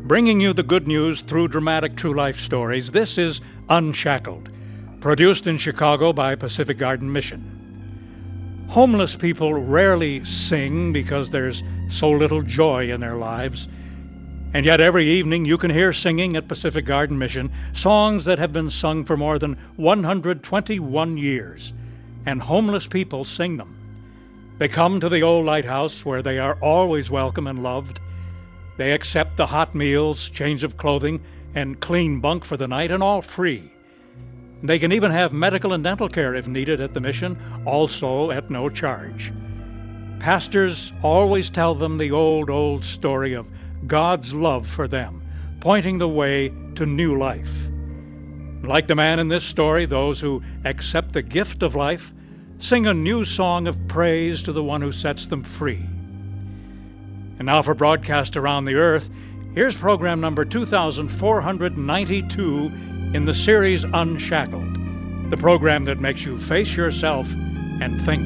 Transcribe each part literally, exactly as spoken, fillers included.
Bringing you the good news through dramatic true-life stories, this is Unshackled, produced in Chicago by Pacific Garden Mission. Homeless people rarely sing because there's so little joy in their lives. And yet every evening you can hear singing at Pacific Garden Mission songs that have been sung for more than one hundred twenty-one years. And homeless people sing them. They come to the old lighthouse where they are always welcome and loved. They accept the hot meals, change of clothing, and clean bunk for the night, and all free. They can even have medical and dental care if needed at the mission, also at no charge. Pastors always tell them the old, old story of God's love for them, pointing the way to new life. Like the man in this story, those who accept the gift of life sing a new song of praise to the one who sets them free. And now for broadcast around the earth, here's program number two thousand four hundred ninety-two in the series Unshackled, the program that makes you face yourself and think.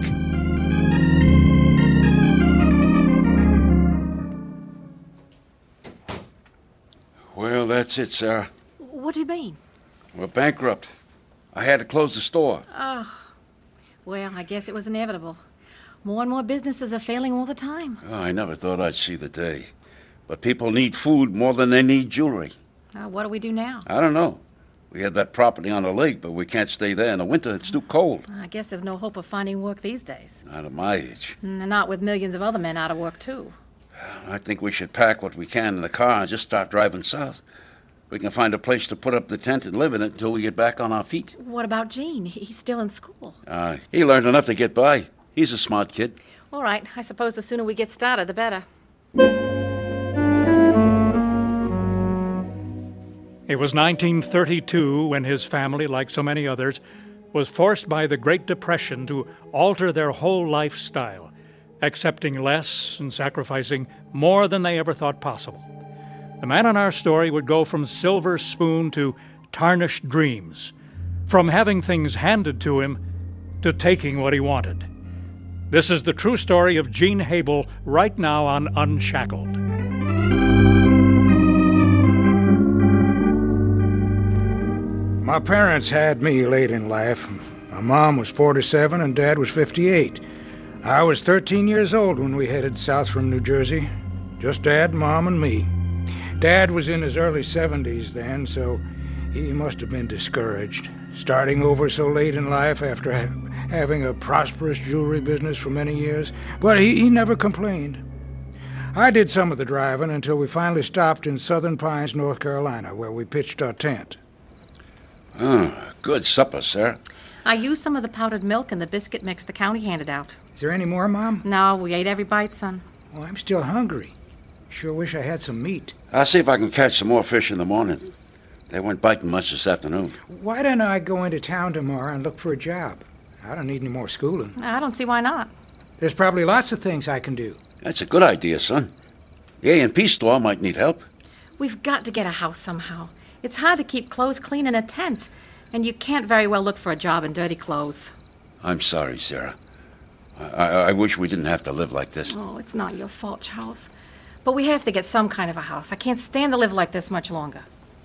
Well, that's it, Sarah. What do you mean? We're bankrupt. I had to close the store. Oh, well, I guess it was inevitable. More and more businesses are failing all the time. Oh, I never thought I'd see the day. But people need food more than they need jewelry. Uh, what do we do now? I don't know. We have that property on the lake, but we can't stay there. In the winter, it's too cold. I guess there's no hope of finding work these days. Not at my age. And not with millions of other men out of work, too. I think we should pack what we can in the car and just start driving south. We can find a place to put up the tent and live in it until we get back on our feet. What about Gene? He's still in school. Uh, he learned enough to get by. He's a smart kid. All right. I suppose the sooner we get started, the better. It was nineteen thirty-two when his family, like so many others, was forced by the Great Depression to alter their whole lifestyle, accepting less and sacrificing more than they ever thought possible. The man in our story would go from silver spoon to tarnished dreams, from having things handed to him to taking what he wanted. This is the true story of Gene Habel right now on Unshackled. My parents had me late in life. My mom was forty-seven and Dad was fifty-eight. I was thirteen years old when we headed south from New Jersey. Just Dad, Mom, and me. Dad was in his early seventies then, so he must have been discouraged, starting over so late in life after ha- having a prosperous jewelry business for many years. But he, he never complained. I did some of the driving until we finally stopped in Southern Pines, North Carolina, where we pitched our tent. Oh, good supper, Sarah. I used some of the powdered milk and the biscuit mix the county handed out. Is there any more, Mom? No, we ate every bite, son. Well, I'm still hungry. Sure wish I had some meat. I'll see if I can catch some more fish in the morning. They weren't biting much this afternoon. Why don't I go into town tomorrow and look for a job? I don't need any more schooling. I don't see why not. There's probably lots of things I can do. That's a good idea, son. The A and P store might need help. We've got to get a house somehow. It's hard to keep clothes clean in a tent, and you can't very well look for a job in dirty clothes. I'm sorry, Sarah. I, I, I wish we didn't have to live like this. Oh, it's not your fault, Charles. But we have to get some kind of a house. I can't stand to live like this much longer.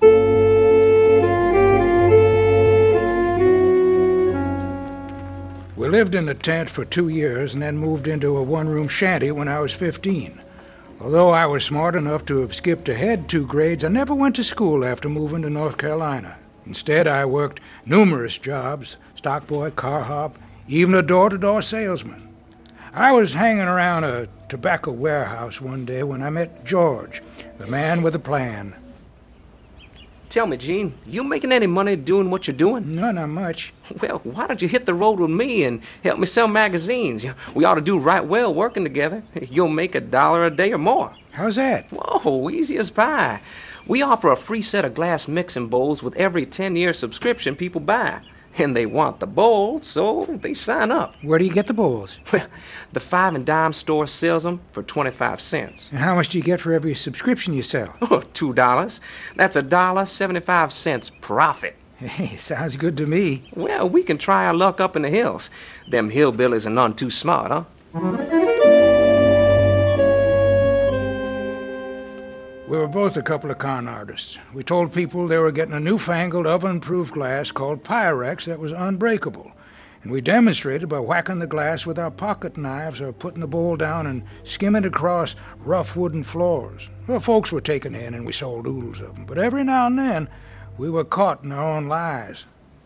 We lived in a tent for two years and then moved into a one-room shanty when I was fifteen. Although I was smart enough to have skipped ahead two grades, I never went to school after moving to North Carolina. Instead, I worked numerous jobs, stockboy, car hop, even a door-to-door salesman. I was hanging around a tobacco warehouse one day when I met George, the man with a plan. Tell me, Gene, you making any money doing what you're doing? No, not much. Well, why don't you hit the road with me and help me sell magazines? We ought to do right well working together. You'll make a dollar a day or more. How's that? Whoa, easy as pie. We offer a free set of glass mixing bowls with every ten-year subscription people buy. And they want the bowls, so they sign up. Where do you get the bowls? Well, the five and dime store sells them for twenty-five cents. And how much do you get for every subscription you sell? Oh, two dollars. That's a dollar seventy-five cents profit. Hey, sounds good to me. Well, we can try our luck up in the hills. Them hillbillies are none too smart, huh? We were both a couple of con artists. We told people they were getting a newfangled oven-proof glass called Pyrex that was unbreakable. And we demonstrated by whacking the glass with our pocket knives or putting the bowl down and skimming across rough wooden floors. Well, folks were taken in and we sold oodles of them. But every now and then, we were caught in our own lies.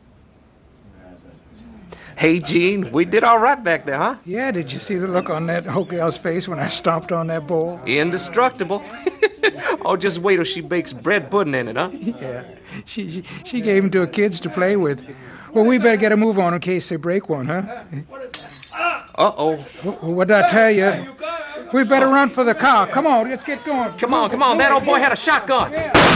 Hey, Gene, we did all right back there, huh? Yeah, did you see the look on that whole gal's face when I stomped on that bowl? Indestructible. Oh, just wait till she bakes bread pudding in it, huh? Yeah, she, she, she gave them to her kids to play with. Well, we better get a move on in case they break one, huh? Uh-oh. Well, what did I tell you? We better run for the car. Come on, let's get going. Come on, come on. That old boy had a shotgun.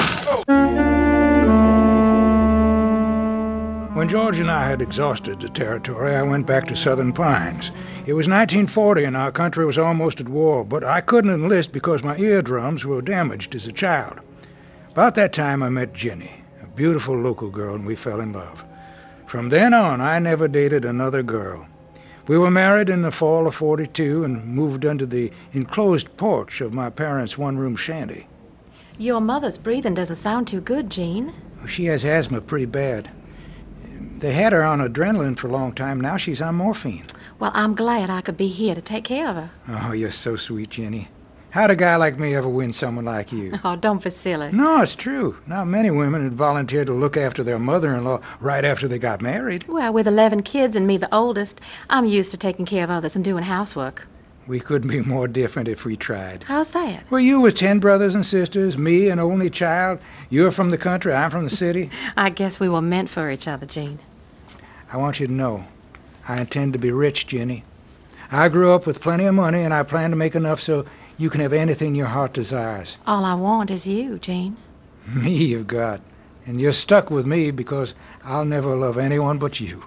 When George and I had exhausted the territory, I went back to Southern Pines. It was nineteen forty and our country was almost at war, but I couldn't enlist because my eardrums were damaged as a child. About that time, I met Jenny, a beautiful local girl, and we fell in love. From then on, I never dated another girl. We were married in the fall of forty-two and moved under the enclosed porch of my parents' one-room shanty. Your mother's breathing doesn't sound too good, Gene. She has asthma pretty bad. They had her on adrenaline for a long time. Now she's on morphine. Well, I'm glad I could be here to take care of her. Oh, you're so sweet, Jenny. How'd a guy like me ever win someone like you? Oh, don't be silly. No, it's true. Not many women had volunteered to look after their mother-in-law right after they got married. Well, with eleven kids and me the oldest, I'm used to taking care of others and doing housework. We couldn't be more different if we tried. How's that? Well, you with ten brothers and sisters, me an only child. You're from the country, I'm from the city. I guess we were meant for each other, Gene. I want you to know, I intend to be rich, Jenny. I grew up with plenty of money, and I plan to make enough so you can have anything your heart desires. All I want is you, Gene. Me you've got. And you're stuck with me because I'll never love anyone but you.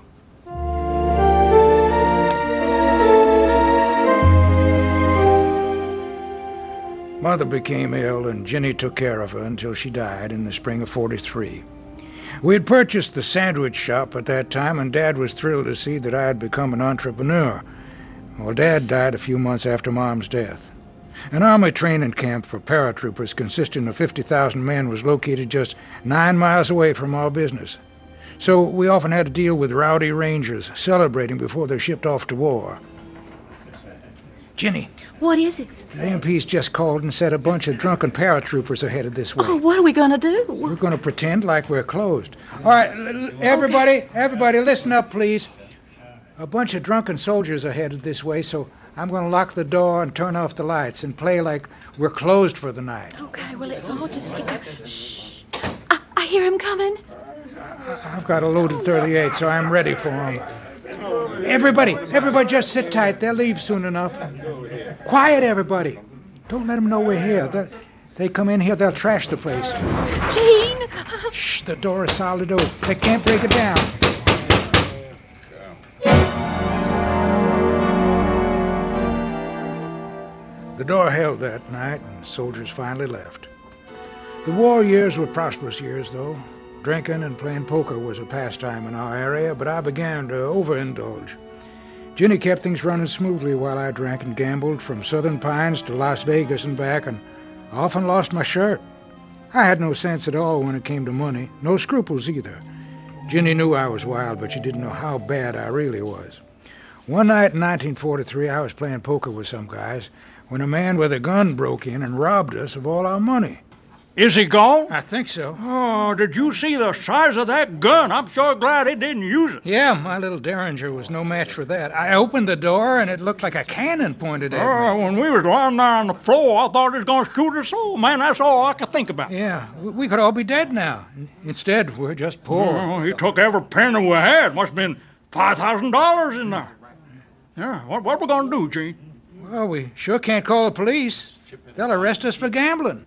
Mother became ill, and Jenny took care of her until she died in the spring of forty-three. We had purchased the sandwich shop at that time, and Dad was thrilled to see that I had become an entrepreneur. Well, Dad died a few months after Mom's death. An Army training camp for paratroopers consisting of fifty thousand men was located just nine miles away from our business. So we often had to deal with rowdy Rangers celebrating before they're shipped off to war. Jenny. What is it? The A M P's just called and said a bunch of drunken paratroopers are headed this way. Oh, what are we going to do? We're going to pretend like we're closed. All right, l- l- everybody, okay. everybody, listen up, please. A bunch of drunken soldiers are headed this way, so I'm going to lock the door and turn off the lights and play like we're closed for the night. Okay, well, it's all just... Shh. I, I hear him coming. I- I've got a loaded thirty-eight, so I'm ready for him. Everybody, everybody just sit tight. They'll leave soon enough. Quiet, everybody. Don't let them know we're here. They, they come in here, they'll trash the place. Gene! Shh, the door is solid oak. They can't break it down. The door held that night, and soldiers finally left. The war years were prosperous years, though. Drinking and playing poker was a pastime in our area, but I began to overindulge. Jenny kept things running smoothly while I drank and gambled from Southern Pines to Las Vegas and back, and often lost my shirt. I had no sense at all when it came to money, no scruples either. Jenny knew I was wild, but she didn't know how bad I really was. One night in nineteen forty-three, I was playing poker with some guys when a man with a gun broke in and robbed us of all our money. Is he gone? I think so. Oh, did you see the size of that gun? I'm sure glad he didn't use it. Yeah, my little Derringer was no match for that. I opened the door, and it looked like a cannon pointed at Oh, me. when we was lying there on the floor, I thought he was going to shoot us all. Man, that's all I could think about. Yeah, we we could all be dead now. Instead, we're just poor. Oh, he took every penny we had. Must have been five thousand dollars in there. Yeah, what, what we going to do, Gene? Well, we sure can't call the police. They'll arrest us for gambling.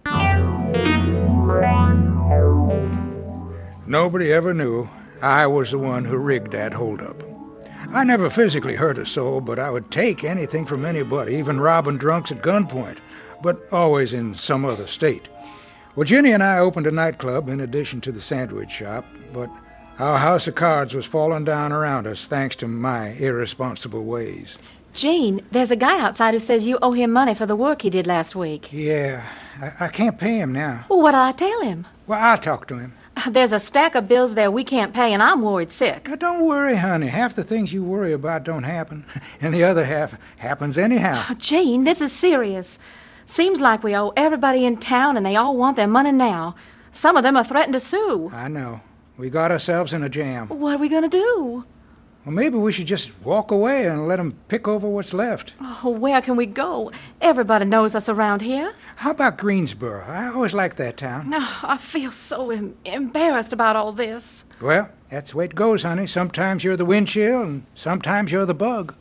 Nobody ever knew I was the one who rigged that holdup. I never physically hurt a soul, but I would take anything from anybody, even robbing drunks at gunpoint, but always in some other state. Well, Jenny and I opened a nightclub in addition to the sandwich shop, but our house of cards was falling down around us thanks to my irresponsible ways. Gene, there's a guy outside who says you owe him money for the work he did last week. Yeah, I, I can't pay him now. Well, what'll I tell him? Well, I'll talk to him. There's a stack of bills there we can't pay, and I'm worried sick. Now, don't worry, honey. Half the things you worry about don't happen, and the other half happens anyhow. Oh, Gene, this is serious. Seems like we owe everybody in town, and they all want their money now. Some of them are threatened to sue. I know. We got ourselves in a jam. What are we going to do? Well, maybe we should just walk away and let them pick over what's left. Oh, where can we go? Everybody knows us around here. How about Greensboro? I always liked that town. No, I feel so em- embarrassed about all this. Well, that's the way it goes, honey. Sometimes you're the wind chill, and sometimes you're the bug.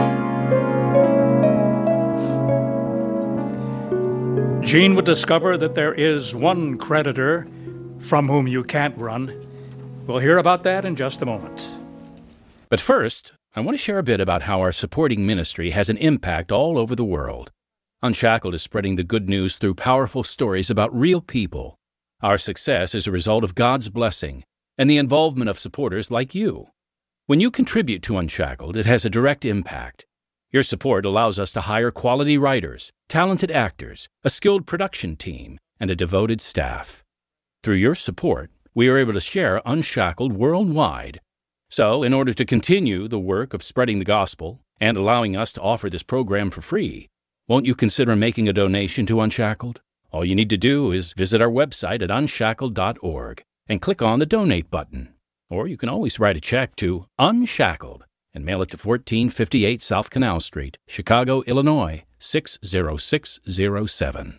Gene would discover that there is one creditor from whom you can't run. We'll hear about that in just a moment. But first, I want to share a bit about how our supporting ministry has an impact all over the world. Unshackled is spreading the good news through powerful stories about real people. Our success is a result of God's blessing and the involvement of supporters like you. When you contribute to Unshackled, it has a direct impact. Your support allows us to hire quality writers, talented actors, a skilled production team, and a devoted staff. Through your support, we are able to share Unshackled worldwide. So, in order to continue the work of spreading the gospel and allowing us to offer this program for free, won't you consider making a donation to Unshackled? All you need to do is visit our website at unshackled dot org and click on the Donate button. Or you can always write a check to Unshackled and mail it to fourteen fifty-eight South Canal Street, Chicago, Illinois, six zero six zero seven.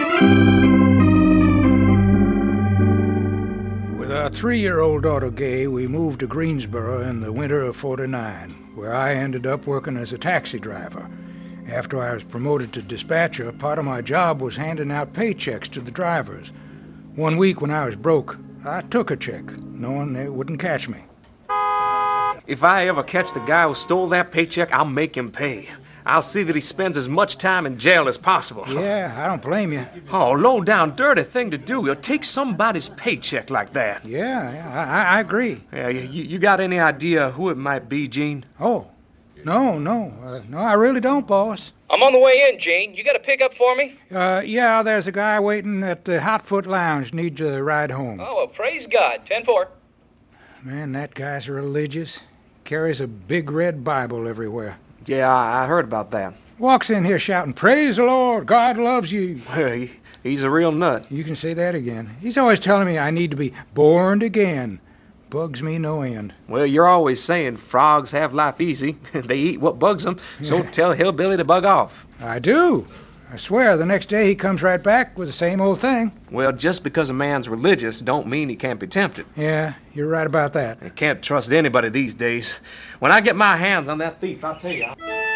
With our three-year-old daughter, Gay, we moved to Greensboro in the winter of forty-nine, where I ended up working as a taxi driver. After I was promoted to dispatcher, part of my job was handing out paychecks to the drivers. One week when I was broke, I took a check, knowing they wouldn't catch me. If I ever catch the guy who stole that paycheck, I'll make him pay. I'll see that he spends as much time in jail as possible. Yeah, I don't blame you. Oh, low-down, dirty thing to do. You'll take somebody's paycheck like that. Yeah, yeah I, I agree. Yeah, you, you got any idea who it might be, Gene? Oh, no, no. Uh, no, I really don't, boss. I'm on the way in, Gene. You got a pickup for me? Uh, yeah, there's a guy waiting at the Hotfoot Lounge. Needs a ride home. Oh, well, praise God. ten four. Man, that guy's religious. Carries a big red Bible everywhere. Yeah, I, I heard about that. Walks in here shouting, "Praise the Lord, God loves you." Well, he, he's a real nut. You can say that again. He's always telling me I need to be born again. Bugs me no end. Well, you're always saying frogs have life easy. They eat what bugs them, so tell Hillbilly to bug off. I do. I swear, the next day he comes right back with the same old thing. Well, just because a man's religious don't mean he can't be tempted. Yeah, you're right about that. You can't trust anybody these days. When I get my hands on that thief, I'll tell you.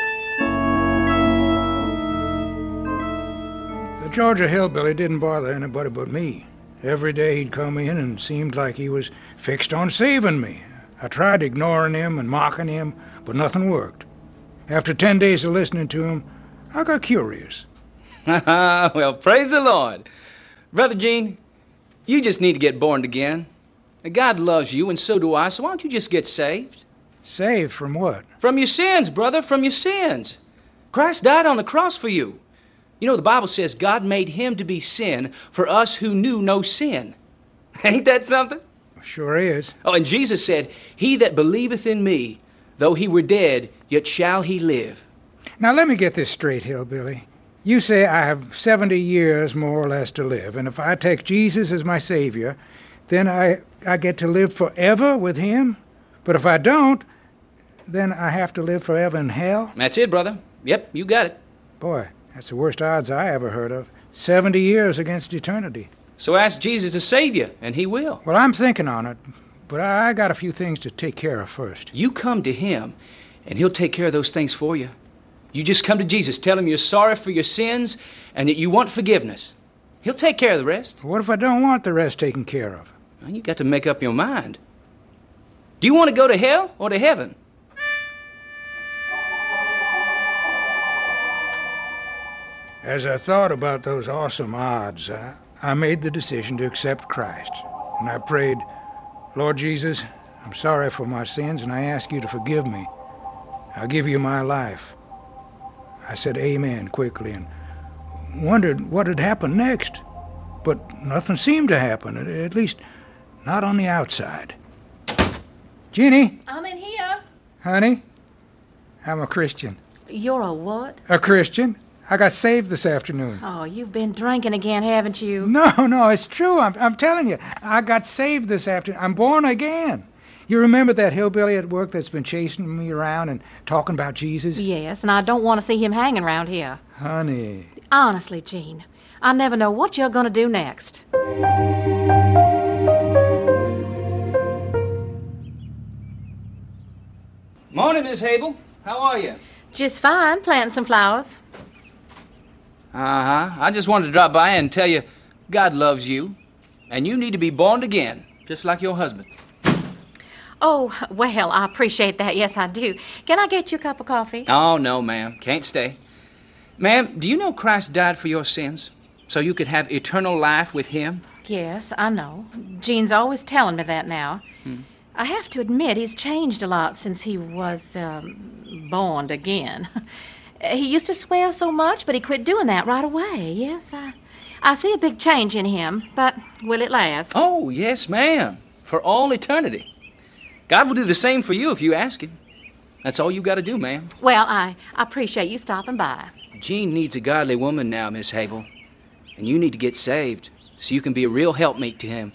The Georgia hillbilly didn't bother anybody but me. Every day he'd come in and seemed like he was fixed on saving me. I tried ignoring him and mocking him, but nothing worked. After ten days of listening to him, I got curious. Well, praise the Lord. Brother Gene, you just need to get born again. God loves you, and so do I, so why don't you just get saved? Saved from what? From your sins, brother, from your sins. Christ died on the cross for you. You know, the Bible says God made him to be sin for us who knew no sin. Ain't that something? Sure is. Oh, and Jesus said, "He that believeth in me, though he were dead, yet shall he live." Now, let me get this straight, hillbilly. You say I have seventy years more or less to live, and if I take Jesus as my Savior, then I, I get to live forever with him? But if I don't, then I have to live forever in hell? That's it, brother. Yep, you got it. Boy, that's the worst odds I ever heard of. Seventy years against eternity. So ask Jesus to save you, and he will. Well, I'm thinking on it, but I, I got a few things to take care of first. You come to him, and he'll take care of those things for you. You just come to Jesus, tell him you're sorry for your sins, and that you want forgiveness. He'll take care of the rest. What if I don't want the rest taken care of? Well, you got to make up your mind. Do you want to go to hell or to heaven? As I thought about those awesome odds, I, I made the decision to accept Christ. And I prayed, "Lord Jesus, I'm sorry for my sins, and I ask you to forgive me. I'll give you my life. I said amen quickly and wondered what had happened next. But nothing seemed to happen, at least not on the outside. Jeannie? I'm in here. Honey? I'm a Christian. You're a what? A Christian. I got saved this afternoon. Oh, you've been drinking again, haven't you? No, no, it's true. I'm, I'm telling you. I got saved this afternoon. I'm born again. You remember that hillbilly at work that's been chasing me around and talking about Jesus? Yes, and I don't want to see him hanging around here. Honey. Honestly, Gene, I never know what you're going to do next. Morning, Miss Hable. How are you? Just fine, planting some flowers. Uh-huh. I just wanted to drop by and tell you God loves you, and you need to be born again, just like your husband. Oh, well, I appreciate that. Yes, I do. Can I get you a cup of coffee? Oh, no, ma'am. Can't stay. Ma'am, do you know Christ died for your sins so you could have eternal life with him? Yes, I know. Gene's always telling me that now. Hmm. I have to admit he's changed a lot since he was um, born again. He used to swear so much, but he quit doing that right away. Yes, I, I see a big change in him, but will it last? Oh, yes, ma'am. For all eternity. God will do the same for you if you ask him. That's all you got to do, ma'am. Well, I, I appreciate you stopping by. Gene needs a godly woman now, Miss Hable. And you need to get saved so you can be a real helpmate to him.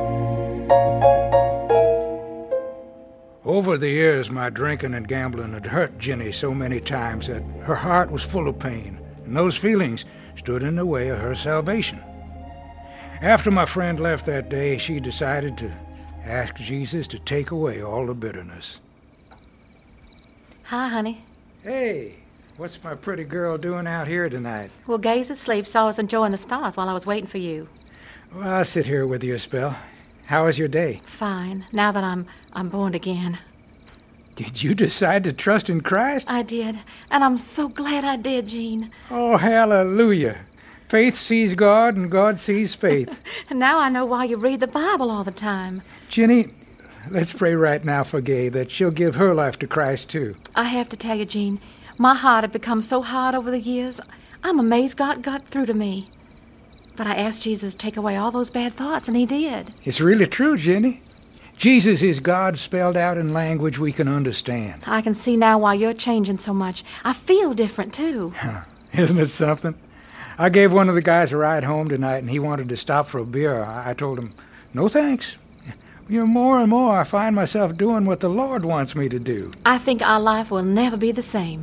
Over the years, my drinking and gambling had hurt Jenny so many times that her heart was full of pain, and those feelings stood in the way of her salvation. After my friend left that day, she decided to ask Jesus to take away all the bitterness. Hi, honey. Hey, what's my pretty girl doing out here tonight? Well, Gay's asleep, so I was enjoying the stars while I was waiting for you. Well, I'll sit here with you a spell. How was your day? Fine, now that I'm I'm born again. Did you decide to trust in Christ? I did, and I'm so glad I did, Gene. Oh, hallelujah. Faith sees God, and God sees faith. And now I know why you read the Bible all the time. Jenny, let's pray right now for Gay that she'll give her life to Christ, too. I have to tell you, Gene, my heart had become so hard over the years. I'm amazed God got through to me. But I asked Jesus to take away all those bad thoughts, and he did. It's really true, Jenny. Jesus is God spelled out in language we can understand. I can see now why you're changing so much. I feel different, too. Isn't it something? I gave one of the guys a ride home tonight, and he wanted to stop for a beer. I told him, no thanks. You know, more and more I find myself doing what the Lord wants me to do. I think our life will never be the same.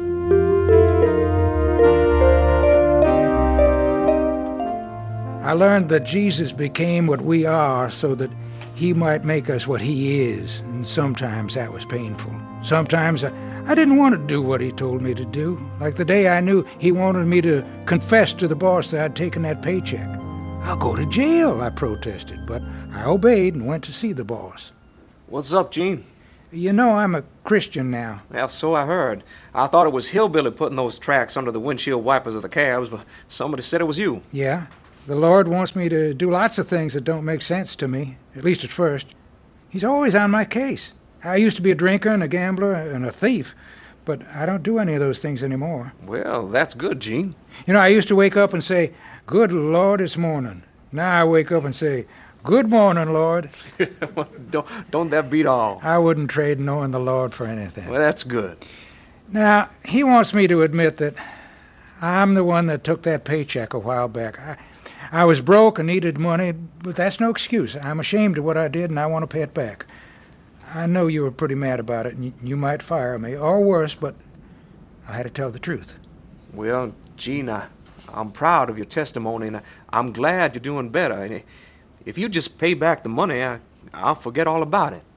I learned that Jesus became what we are so that he might make us what he is, and sometimes that was painful. Sometimes I, I didn't want to do what he told me to do, like the day I knew he wanted me to confess to the boss that I'd taken that paycheck. I'll go to jail, I protested, but I obeyed and went to see the boss. What's up, Gene? You know I'm a Christian now. Well, so I heard. I thought it was Hillbilly putting those tracks under the windshield wipers of the cabs, but somebody said it was you. Yeah. The Lord wants me to do lots of things that don't make sense to me, at least at first. He's always on my case. I used to be a drinker and a gambler and a thief, but I don't do any of those things anymore. Well, that's good, Gene. You know, I used to wake up and say, good Lord, it's morning. Now I wake up and say, good morning, Lord. don't, don't that beat all? I wouldn't trade knowing the Lord for anything. Well, that's good. Now, he wants me to admit that I'm the one that took that paycheck a while back. I, I was broke and needed money, but that's no excuse. I'm ashamed of what I did, and I want to pay it back. I know you were pretty mad about it, and you, you might fire me, or worse, but I had to tell the truth. Well, Gene, I, I'm proud of your testimony, and I, I'm glad you're doing better. And if you just pay back the money, I, I'll forget all about it.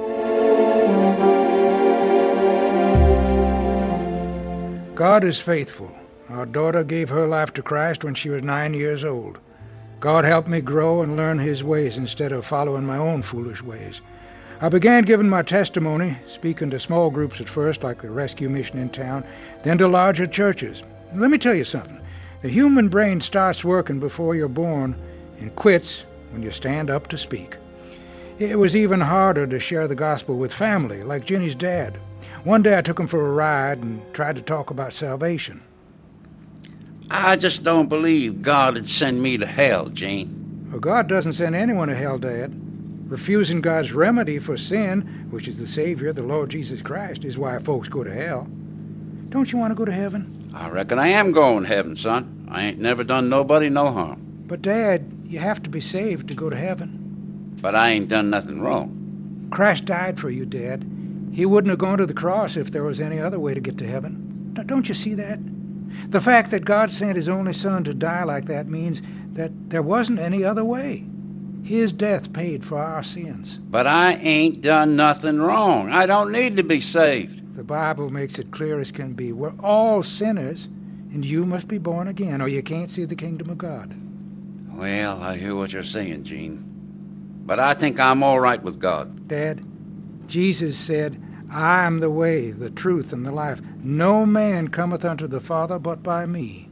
God is faithful. Our daughter gave her life to Christ when she was nine years old. God helped me grow and learn his ways instead of following my own foolish ways. I began giving my testimony, speaking to small groups at first, like the rescue mission in town, then to larger churches. And let me tell you something. The human brain starts working before you're born and quits when you stand up to speak. It was even harder to share the gospel with family, like Jenny's dad. One day I took him for a ride and tried to talk about salvation. I just don't believe God would send me to hell, Gene. Well, God doesn't send anyone to hell, Dad. Refusing God's remedy for sin, which is the Savior, the Lord Jesus Christ, is why folks go to hell. Don't you want to go to heaven? I reckon I am going to heaven, son. I ain't never done nobody no harm. But, Dad, you have to be saved to go to heaven. But I ain't done nothing wrong. Christ died for you, Dad. He wouldn't have gone to the cross if there was any other way to get to heaven. D- don't you see that? The fact that God sent his only son to die like that means that there wasn't any other way. His death paid for our sins. But I ain't done nothing wrong. I don't need to be saved. The Bible makes it clear as can be. We're all sinners, and you must be born again, or you can't see the kingdom of God. Well, I hear what you're saying, Gene. But I think I'm all right with God. Dad, Jesus said, I am the way, the truth, and the life. No man cometh unto the Father but by me.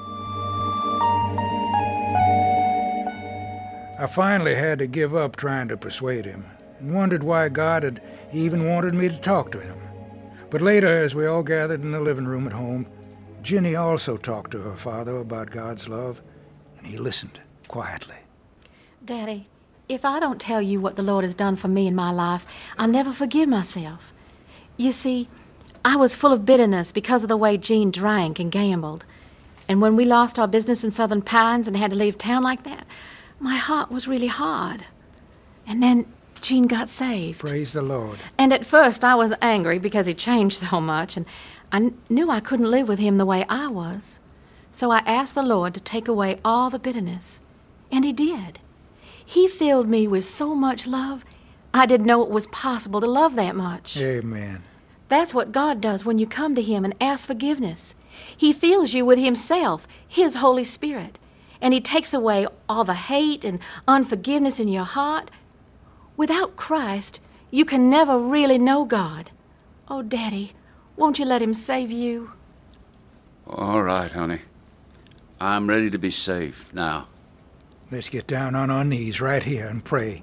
I finally had to give up trying to persuade him, and wondered why God had even wanted me to talk to him. But later, as we all gathered in the living room at home, Ginny also talked to her father about God's love, and he listened quietly. Daddy, if I don't tell you what the Lord has done for me in my life, I'll never forgive myself. You see, I was full of bitterness because of the way Gene drank and gambled. And when we lost our business in Southern Pines and had to leave town like that, my heart was really hard. And then Gene got saved. Praise the Lord. And at first I was angry because he changed so much, and I kn- knew I couldn't live with him the way I was. So I asked the Lord to take away all the bitterness. And he did. He filled me with so much love, I didn't know it was possible to love that much. Amen. That's what God does when you come to him and ask forgiveness. He fills you with himself, his Holy Spirit, and he takes away all the hate and unforgiveness in your heart. Without Christ, you can never really know God. Oh, Daddy, won't you let him save you? All right, honey. I'm ready to be saved now. Let's get down on our knees right here and pray.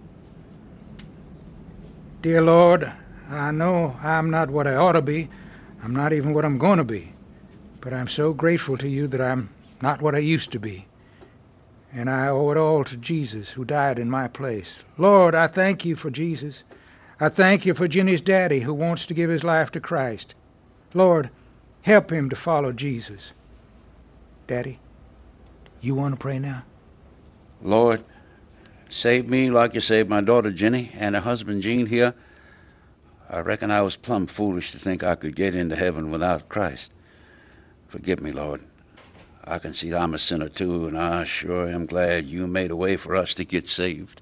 Dear Lord, I know I'm not what I ought to be. I'm not even what I'm going to be. But I'm so grateful to you that I'm not what I used to be. And I owe it all to Jesus, who died in my place. Lord, I thank you for Jesus. I thank you for Ginny's daddy, who wants to give his life to Christ. Lord, help him to follow Jesus. Daddy, you want to pray now? Lord, save me like you saved my daughter Ginny and her husband Gene here. I reckon I was plumb foolish to think I could get into heaven without Christ. Forgive me, Lord. I can see I'm a sinner too, and I sure am glad you made a way for us to get saved.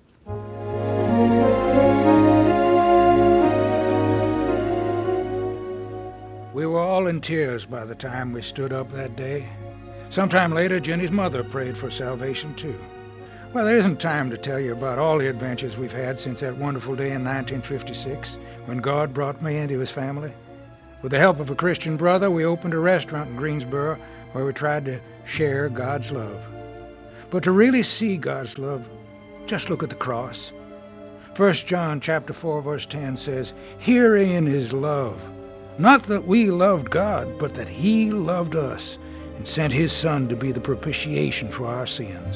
We were all in tears by the time we stood up that day. Sometime later, Jenny's mother prayed for salvation too. Well, there isn't time to tell you about all the adventures we've had since that wonderful day in nineteen fifty-six, when God brought me into his family. With the help of a Christian brother, we opened a restaurant in Greensboro where we tried to share God's love. But to really see God's love, just look at the cross. First John chapter four, verse ten says, "Herein is love, not that we loved God, but that he loved us and sent his Son to be the propitiation for our sins."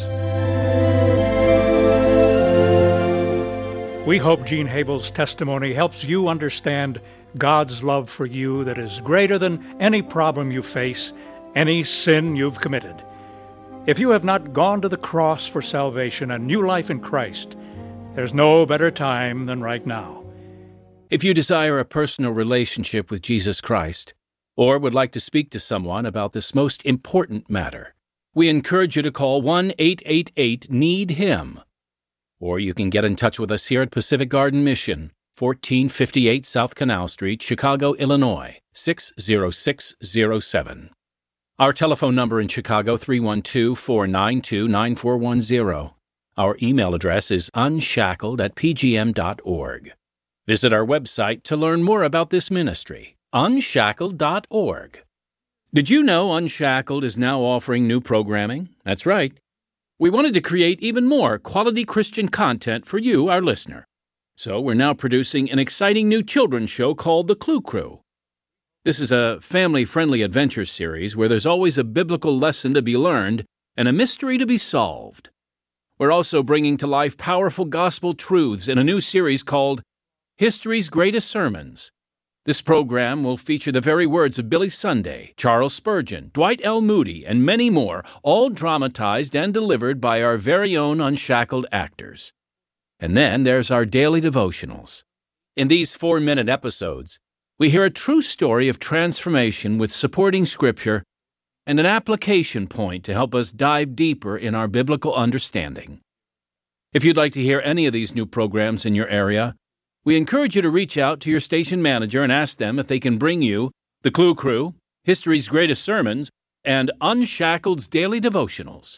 We hope Gene Habel's testimony helps you understand God's love for you that is greater than any problem you face, any sin you've committed. If you have not gone to the cross for salvation and new life in Christ, there's no better time than right now. If you desire a personal relationship with Jesus Christ, or would like to speak to someone about this most important matter, we encourage you to call one eight eight eight need him. Or you can get in touch with us here at Pacific Garden Mission, fourteen fifty-eight South Canal Street, Chicago, Illinois, six zero six zero seven. Our telephone number in Chicago, three one two, four nine two, nine four one zero. Our email address is unshackled at p g m dot org. Visit our website to learn more about this ministry, unshackled dot org. Did you know Unshackled is now offering new programming? That's right. We wanted to create even more quality Christian content for you, our listener. So we're now producing an exciting new children's show called The Clue Crew. This is a family-friendly adventure series where there's always a biblical lesson to be learned and a mystery to be solved. We're also bringing to life powerful gospel truths in a new series called History's Greatest Sermons. This program will feature the very words of Billy Sunday, Charles Spurgeon, Dwight L. Moody, and many more, all dramatized and delivered by our very own unshackled actors. And then there's our daily devotionals. In these four-minute episodes, we hear a true story of transformation with supporting scripture and an application point to help us dive deeper in our biblical understanding. If you'd like to hear any of these new programs in your area, we encourage you to reach out to your station manager and ask them if they can bring you The Clue Crew, History's Greatest Sermons, and Unshackled's Daily Devotionals.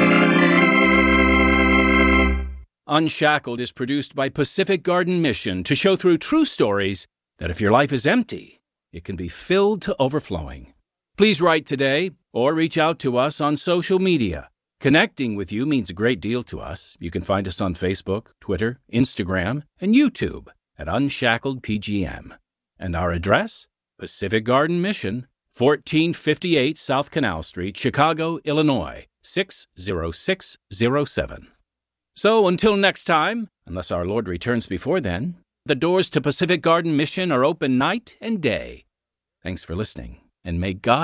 Unshackled is produced by Pacific Garden Mission to show through true stories that if your life is empty, it can be filled to overflowing. Please write today or reach out to us on social media. Connecting with you means a great deal to us. You can find us on Facebook, Twitter, Instagram, and YouTube at Unshackled P G M. And our address? Pacific Garden Mission, fourteen fifty-eight South Canal Street, Chicago, Illinois, six zero six zero seven. So until next time, unless our Lord returns before then, the doors to Pacific Garden Mission are open night and day. Thanks for listening, and may God